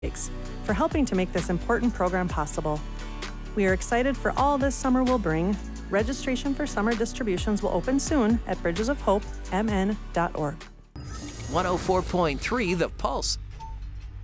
for helping to make this important program possible. We are excited for all this summer will bring. Registration for summer distributions will open soon at bridgesofhopemn.org. 104.3 The Pulse.